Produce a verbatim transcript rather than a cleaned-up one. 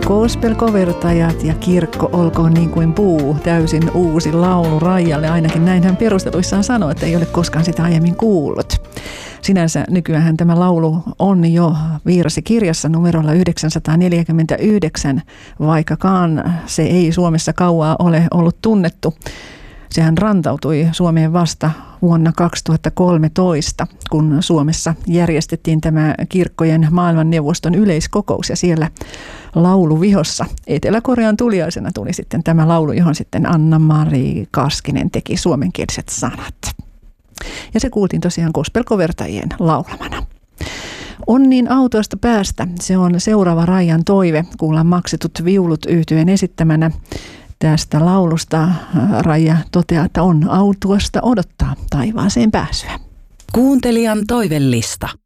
Gospel-kovertajat ja kirkko olkoon niin kuin puu, täysin uusi laulu Raijalle. Ainakin näin hän perusteluissaan sanoi, että ei ole koskaan sitä aiemmin kuullut. Sinänsä nykyään tämä laulu on jo virsikirjassa numerolla yhdeksänsataaneljäkymmentäyhdeksän, vaikkakaan se ei Suomessa kauaa ole ollut tunnettu. Sehän rantautui Suomeen vasta vuonna kaksituhattakolmetoista, kun Suomessa järjestettiin tämä kirkkojen maailmanneuvoston yleiskokous ja siellä lauluvihossa Etelä-Korean tuliaisena tuli sitten tämä laulu, johon sitten Anna-Mari Kaskinen teki suomenkieliset sanat. Ja se kuultiin tosiaan gospel-kovertajien laulamana. On niin autoista päästä. Se on seuraava Raijan toive. Kuullaan Maksetut viulut -yhtyeen esittämänä. Tästä laulusta Raija toteaa, että on autuasta odottaa taivaaseen pääsyä. Kuuntelijan toivellista.